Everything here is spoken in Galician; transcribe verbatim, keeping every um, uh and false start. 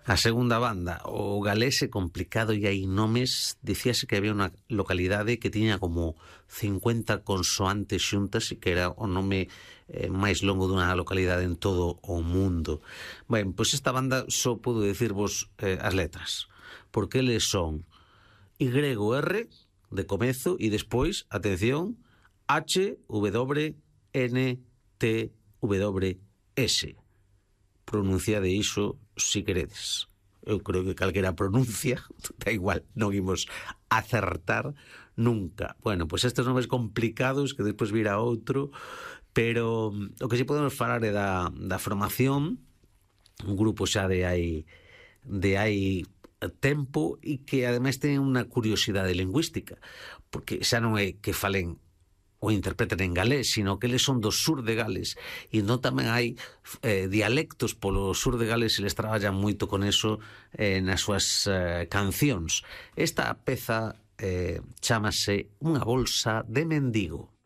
A segunda banda, o galés é complicado e hai nomes, dicíase que había unha localidade que tiña como cincuenta consoantes xuntas e que era o nome eh, máis longo dunha localidade en todo o mundo. Ben, pois esta banda só podo dicirvos eh, as letras, porque eles son Y R de comezo e despois, atención, H W N T W S. Pronunciade iso si queredes. Eu creo que calquera pronuncia, da igual, non imos acertar nunca. Bueno, pois estes nomes complicados que despois virá outro, pero o que si podemos falar é da, da formación, un grupo xa de hai de hai tempo e que ademais ten unha curiosidade lingüística, porque xa non é que falen o interpreten en galés, sino que eles son do sur de Gales e non tamén hai eh, dialectos polo sur de Gales e eles traballan moito con eso eh, nas súas eh, cancións. Esta peza eh, chámase Unha bolsa de mendigo.